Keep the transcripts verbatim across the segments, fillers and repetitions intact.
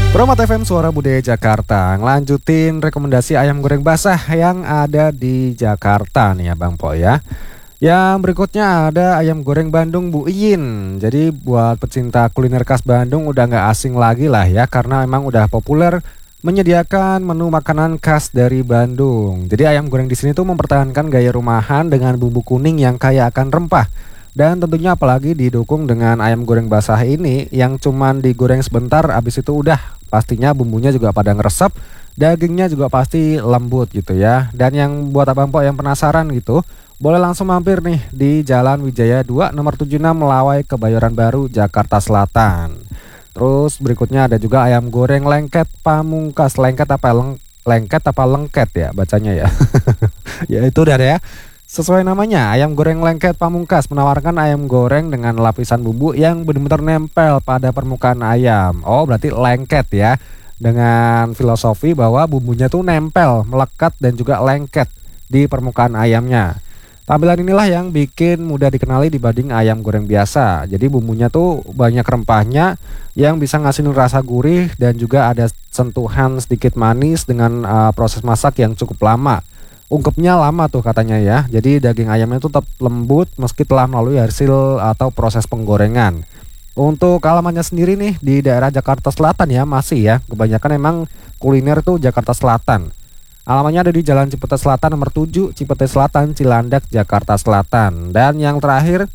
Promote F M Suara Budaya Jakarta ngelanjutin rekomendasi ayam goreng basah yang ada di Jakarta nih ya Bang Po ya. Yang berikutnya ada ayam goreng Bandung Bu Iin. Jadi buat pecinta kuliner khas Bandung udah gak asing lagi lah ya, karena emang udah populer menyediakan menu makanan khas dari Bandung. Jadi ayam goreng di sini tuh mempertahankan gaya rumahan dengan bumbu kuning yang kaya akan rempah. Dan tentunya apalagi didukung dengan ayam goreng basah ini yang cuman digoreng sebentar abis itu udah pastinya bumbunya juga pada ngeresep, dagingnya juga pasti lembut gitu ya. Dan yang buat abang po yang penasaran gitu, boleh langsung mampir nih di Jalan Wijaya dua nomor tujuh puluh enam Melawai Kebayoran Baru Jakarta Selatan. Terus berikutnya ada juga ayam goreng lengket Pamungkas. Lengket apa leng lengket apa lengket ya bacanya ya. Ya itu udah ya. Sesuai namanya, ayam goreng lengket Pamungkas menawarkan ayam goreng dengan lapisan bumbu yang benar-benar nempel pada permukaan ayam. Oh, berarti lengket ya. Dengan filosofi bahwa bumbunya tuh nempel, melekat dan juga lengket di permukaan ayamnya. Tampilan inilah yang bikin mudah dikenali dibanding ayam goreng biasa. Jadi bumbunya tuh banyak rempahnya yang bisa ngasih rasa gurih dan juga ada sentuhan sedikit manis dengan uh, proses masak yang cukup lama. Ungkepnya lama tuh katanya ya. Jadi daging ayamnya itu tetap lembut meski telah melalui hasil atau proses penggorengan. Untuk alamannya sendiri nih di daerah Jakarta Selatan ya, masih ya. Kebanyakan emang kuliner tuh Jakarta Selatan. Alamannya ada di Jalan Cipete Selatan nomor tujuh, Cipete Selatan, Cilandak, Jakarta Selatan. Dan yang terakhir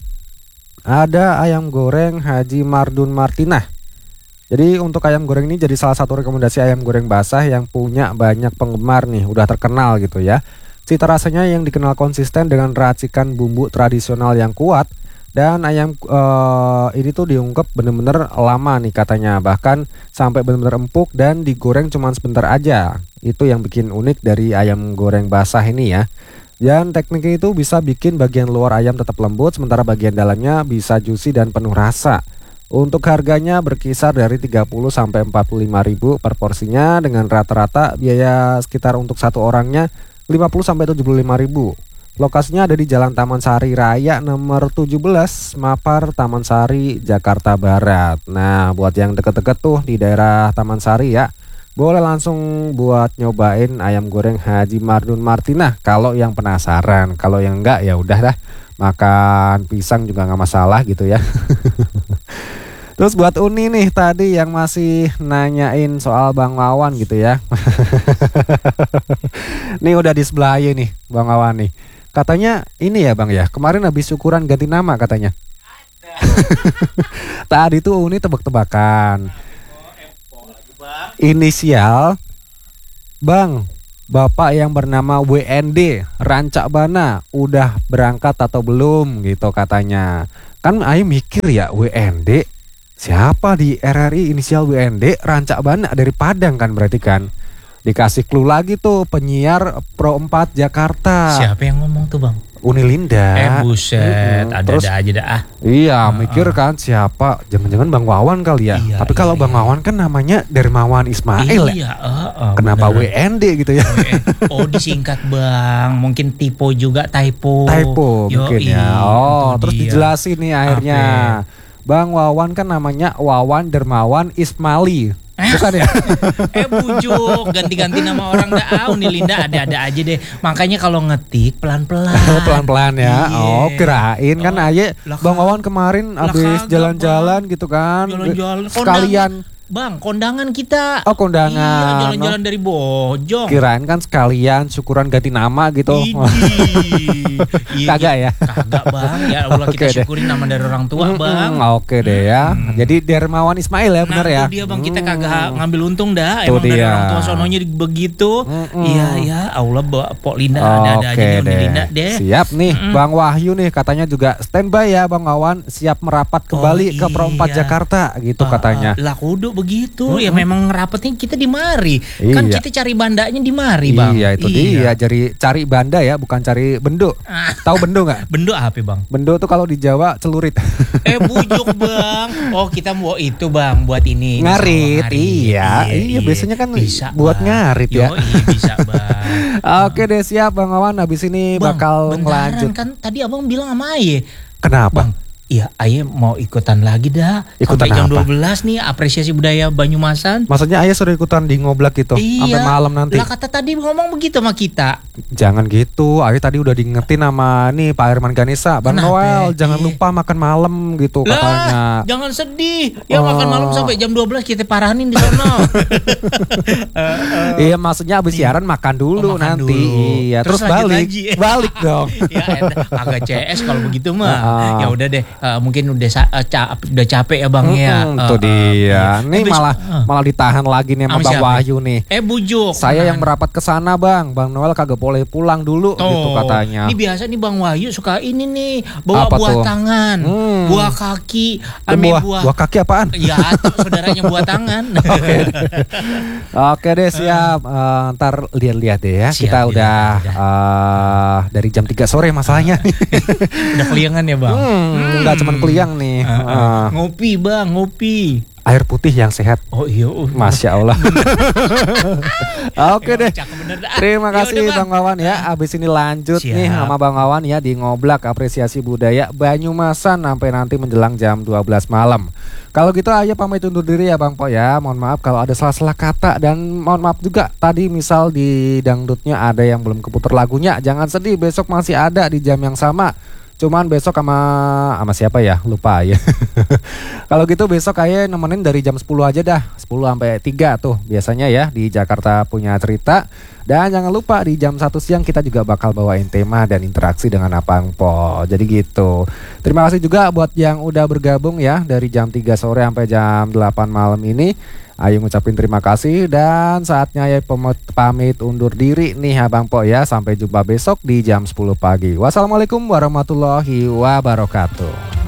ada ayam goreng Haji Mardun Martinah. Jadi untuk ayam goreng ini jadi salah satu rekomendasi ayam goreng basah yang punya banyak penggemar nih, udah terkenal gitu ya. Cita rasanya yang dikenal konsisten dengan racikan bumbu tradisional yang kuat. Dan ayam uh, ini tuh diungkep bener-bener lama nih katanya. Bahkan sampai bener-bener empuk dan digoreng cuma sebentar aja. Itu yang bikin unik dari ayam goreng basah ini ya. Dan tekniknya itu bisa bikin bagian luar ayam tetap lembut, sementara bagian dalamnya bisa juicy dan penuh rasa. Untuk harganya berkisar dari tiga puluh sampai empat puluh lima ribu per porsinya, dengan rata-rata biaya sekitar untuk satu orangnya lima puluh sampai tujuh puluh lima ribu. Lokasinya ada di Jalan Taman Sari Raya nomor tujuh belas, Mapar, Taman Sari, Jakarta Barat. Nah, buat yang deket-deket tuh di daerah Taman Sari ya, boleh langsung buat nyobain ayam goreng Haji Mardun Martinah kalau yang penasaran. Kalau yang enggak ya udah dah, makan pisang juga nggak masalah gitu ya. Terus buat Uni nih tadi yang masih nanyain soal Bang Wawan gitu ya. Nih udah di sebelah aja nih Bang Wawan nih. Katanya ini ya Bang ya, kemarin habis syukuran ganti nama katanya. Tadi tuh Uni tebak-tebakan. Inisial Bang, Bapak yang bernama W N D Rancak Bana udah berangkat atau belum gitu katanya. Kan ayo mikir ya, W N D siapa di R R I inisial W N D Rancak Bana dari Padang kan berarti kan. Dikasih clue lagi tuh, penyiar Pro empat Jakarta. Siapa yang ngomong tuh Bang? Unilinda. Eh buset, mm-hmm. ada-ada aja dah ah. Iya, uh, mikir kan siapa? Jangan-jangan Bang Wawan kali ya. Iya, Tapi iya, kalau iya. Bang Wawan kan namanya Dermawan Ismail iya, ya. Uh, uh, Kenapa beneran. W N D gitu ya? Oh disingkat Bang, mungkin typo juga typo. Typo mungkin ya. Oh, terus dia. dijelasin nih akhirnya. Ape. Bang Wawan kan namanya Wawan Dermawan Ismaili. Bukan ya? eh bujuk, ganti-ganti nama orang dah. Ah, Unilinda ada-ada aja deh. Makanya kalau ngetik pelan-pelan. Pelan-pelan ya. Iye. Oh, kirain kan Oh, aja Bang Wawan kemarin abis jalan-jalan gitu kan. Jalan-jalan Sekalian Bang, kondangan kita. Oh, kondangan. Iya, jalan-jalan dari Bojong. Kirain kan sekalian syukuran ganti nama gitu. Iya, Kagak ya? Kagak Bang. Ya Allah, kita Oke syukurin nama dari orang tua Mm-mm, Bang. Oke deh ya. Hmm. Jadi Dermawan Ismail ya, Nah, benar ya. itu dia Bang, kita Hmm. kagak ngambil untung dah. Tuh Emang dari dia. orang tua sononya begitu. Mm-mm. Iya, ya Allah, Bawa Pok Linda ada-ada aja nih Uni Linda deh. Siap nih, Mm-mm. Bang Wahyu nih katanya juga standby ya Bang Wawan, siap merapat kembali Oh, ke Pro empat iya. Jakarta gitu Ah, katanya. ah, lah kudu begitu. Mm-mm. Ya memang rapetnya kita di mari. Kan Iya. kita cari bandanya di mari Bang. Iya itu dia, jadi cari banda ya, bukan cari bendo. Ah. Tahu bendo nggak? Bendo apa Bang? Bendo tuh kalau di Jawa celurit. Eh bujuk Bang. Oh kita mau itu Bang buat ini. Ngarit, Ngarit. iya. Iya, biasanya kan bisa, buat Bang. ngarit ya. Yo, iya bisa Bang. Oke deh, siap Bang Wawan, habis ini Bang, bakal bentaran, ngelanjut. kan tadi Abang bilang sama Aye. Kenapa? Bang, Iya, Ayah mau ikutan lagi dah. Ikutan Sampai jam apa? dua belas nih apresiasi budaya Banyumasan. Maksudnya ayah suruh ikutan di ngoblak gitu sampai Iya. malam nanti. Lah kata tadi ngomong begitu sama kita. Jangan gitu. Ayah tadi udah diingetin sama nih Pak Herman Ganesa, Bang Kenapa? Noel, jangan Iya. lupa makan malam gitu katanya. Lah, jangan sedih. Ya Oh. makan malam sampai jam dua belas kita paranin di sono. Iya, maksudnya habis siaran makan dulu Oh, makan nanti. dulu. Iya, terus, Terus lanjut balik. lagi. Balik dong. Ya edah, agak C S kalau begitu mah. Ah. Ya udah deh, eh, mungkin udah sa- eh, ca- udah capek ya Bang ya. Mm-mm, Eh, itu eh, dia. iya. Nih Eh, besok- malah eh. malah ditahan lagi nih sama Sama Bang siapa? Wahyu nih. Eh bujuk. Saya yang Nah, merapat ke sana, Bang. Bang Noel kagak boleh pulang dulu tuh. gitu katanya. Ini biasa nih Bang Wahyu suka ini nih bawa Apa buah tuh? tangan, Hmm. buah kaki, Eh, ame buah, buah. buah kaki apaan? Ya, atau saudaranya buah tangan. Oke deh, siap. Eh, ntar lihat-lihat deh ya. Siap, Kita lihat, udah lihat. eh, dari jam tiga sore masalahnya nih. Udah keliangan ya Bang. Hmm, nggak cuman keliang nih. Eh, eh. Eh, Ngopi Bang, ngopi. air putih yang sehat. Oh iya, uh. Masya Allah. Oke deh. Cakep bener dah. Terima Ya kasih udah, Bang Wawan ya. Abis ini lanjut Siap. nih sama Bang Wawan ya di ngoblak apresiasi budaya Banyumasan sampai nanti menjelang jam dua belas malam. Kalau gitu Ayah pamit undur diri ya Bang Po ya. Mohon maaf kalau ada salah-salah kata dan mohon maaf juga tadi misal di dangdutnya ada yang belum keputar lagunya. Jangan sedih, besok masih ada di jam yang sama. Cuman besok sama sama siapa ya? Lupa ya. Kalau gitu besok Ayah nemenin dari jam sepuluh aja dah. sepuluh sampai tiga tuh biasanya ya di Jakarta Punya Cerita. Dan jangan lupa di jam satu siang kita juga bakal bawain tema dan interaksi dengan Abang Po. Jadi gitu. Terima kasih juga buat yang udah bergabung ya dari jam tiga sore sampai jam delapan malam ini. Ayo ngucapin terima kasih dan saatnya ya pamit, pamit undur diri nih Abang Po ya. Sampai jumpa besok di jam sepuluh pagi. Wassalamualaikum warahmatullahi wabarakatuh.